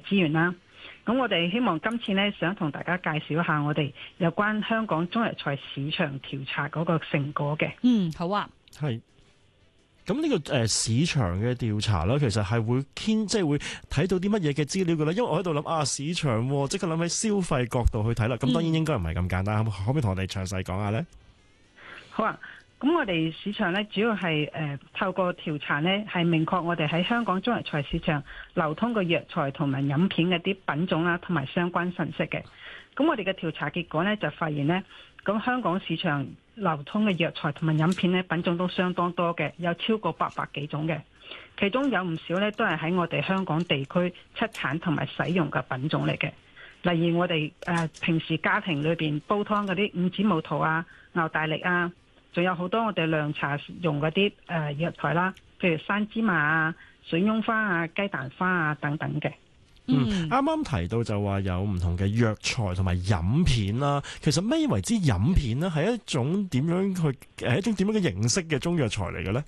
資源啦。咁我哋希望今次呢，想同大家介紹一下我哋有關香港中藥材市場調查嗰個成果嘅。 好啊。 係。咁呢個市場嘅調查啦，其實係會即係會睇到啲乜嘢嘅資料㗎咧？因為我喺度諗市場即刻諗起消費角度去睇啦。咁當然應該唔係咁簡單，可唔可以同我哋詳細講下呢？ 好啊。咁我哋市場咧，主要係透過調查呢，係明確我哋喺香港中藥材市場流通嘅藥材同埋飲片嘅啲品種啦，同埋相關信息嘅。咁我哋嘅調查結果呢，就發現呢，咁香港市場流通嘅藥材同埋飲片呢，品種都相當多嘅，有超過800幾種嘅。其中有唔少呢，都係喺我哋香港地區出產同埋使用嘅品種嚟嘅。例如我哋平時家庭裏邊煲湯嗰啲五子母桃啊、牛大力啊。仲有好多我哋涼茶用嗰啲藥材啦，譬如山芝麻啊、水翁花啊、雞蛋花啊等等嘅。 啱啱提到就話有唔同嘅藥材同埋飲片啦。其實咩為之飲片呢？係一種點樣嘅形式嘅中藥材嚟嘅呢？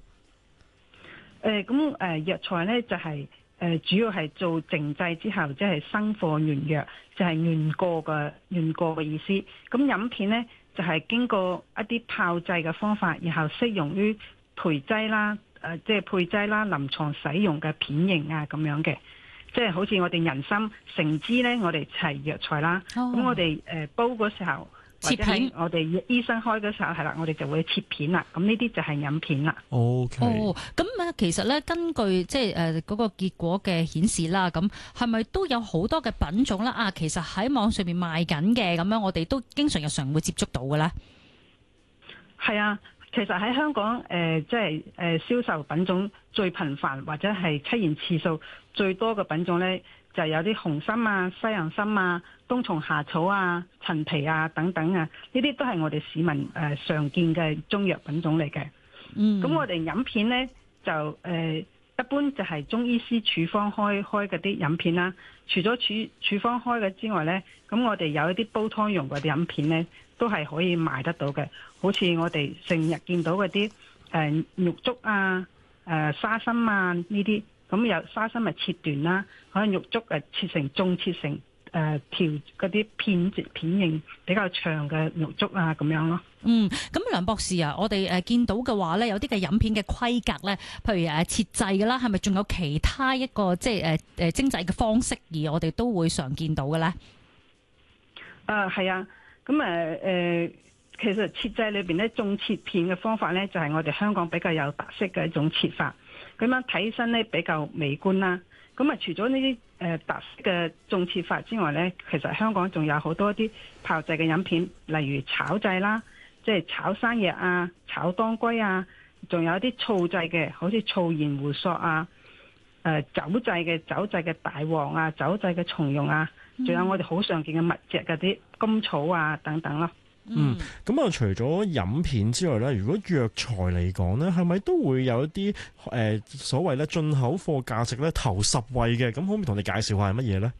藥材呢就係主要係做靜製之後，即係生貨原藥，就係原過嘅意思。咁飲片呢，就係經過一啲炮製嘅方法，然後適用於培劑啦，即係配劑啦、臨床使用嘅片型啊咁樣嘅，即係好似我哋人參、橙枝呢，我哋係藥材啦。咁我哋煲嗰時候， 切片， 我哋醫生開嗰時候係啦，我哋就會切片啦。咁呢啲就係飲片啦。 OK。 咁其實咧，根據即係嗰個結果嘅顯示啦，咁係咪都有好多嘅品種啦？其實喺網上面賣緊嘅，咁樣我哋都經常日常會接觸到嘅咧。係啊，其實喺香港即係銷售品種最頻繁或者係出現次數最多嘅品種咧，就有啲紅參啊、西洋參啊、冬蟲夏草啊、陳皮啊等等啊，呢啲都係我哋市民常見嘅中藥品種嚟嘅。咁我哋飲片呢，就一般就係中醫師處方開嗰啲飲片啦。除咗處方開嘅之外呢，咁我哋有一啲煲湯用嘅飲片呢，都係可以賣得到嘅。好似我哋成日見到嗰啲玉竹啊、沙參啊呢啲。咁有沙參咪切段啦，可能玉竹切成條嗰啲片形比較長嘅玉竹啊咁樣咯。 咁梁博士啊，我哋見到嘅話咧，有啲嘅飲片嘅規格咧，譬如切製嘅啦，係咪仲有其他一個即係精製嘅方式，而我哋都會常見到嘅咧？ 係啊，咁其實切製裏邊咧，種切片嘅方法咧，就係我哋香港比較有特色嘅一種切法。咁樣睇起身咧比較美觀啦。咁除咗呢啲特色嘅種切法之外咧，其實香港仲有好多啲炮製嘅飲片，例如炒製啦，即係炒山藥啊、炒當歸啊，仲有啲醋製嘅，好似醋鹽胡索啊，酒製嘅大黃啊、酒製嘅松茸啊，仲有我哋好常見嘅蜜汁嗰啲甘草啊等等咯。 咁除咗飲片之外咧，如果藥材嚟講咧，係咪都會有一啲所謂咧進口貨價值咧頭10位嘅？咁可唔可以同你介紹下係乜嘢咧？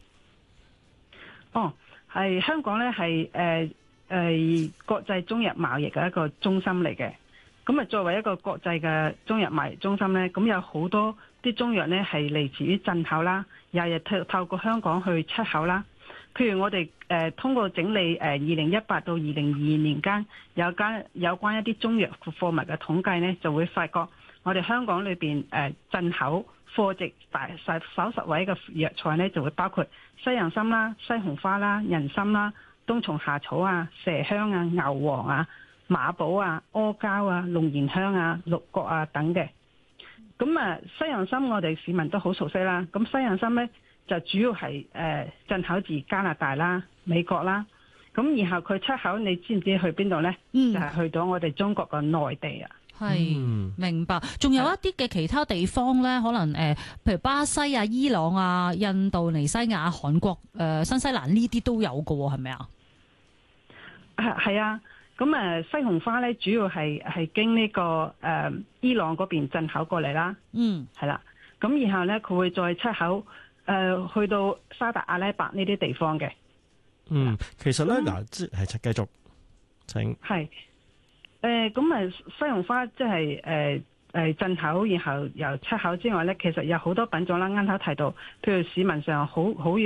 係香港咧係國際中藥貿易嘅一個中心嚟嘅。咁作為一個國際嘅中藥貿易中心咧，咁有好多啲中藥咧係嚟自於進口啦，又係透過香港去出口啦。譬如我哋通過整理2018到2022年間有關一啲中藥貨物嘅統計呢，就會發覺我哋香港裏邊進口貨值首10位嘅藥材呢，就會包括西洋參啦、西紅花啦、人參啦、冬蟲夏草啊、麝香啊、牛黃啊、馬寶啊、阿膠啊、龍涎香啊、鹿角啊等嘅。咁西洋參我哋市民都好熟悉啦。咁西洋參呢，就主要係進口自加拿大啦、美國啦，咁然後佢出口，你知唔知去邊度呢？就係去到我哋中國嘅內地啊。 係，明白。仲有一啲嘅其他地方呢，可能譬如巴西啊、伊朗啊、印度尼西亞、韓國、新西蘭呢啲都有㗎喎，係咪啊？ 係啊，咁西紅花呢，主要係經呢個伊朗嗰邊進口過嚟啦。係啦，咁然後呢，佢會再出口。去到沙特阿拉伯呢啲地方嘅。 其實咧係繼續請。係咁西紅花即係進口，然後由出口之外咧，其實有好多品種啦。啱頭提到，譬如市民上好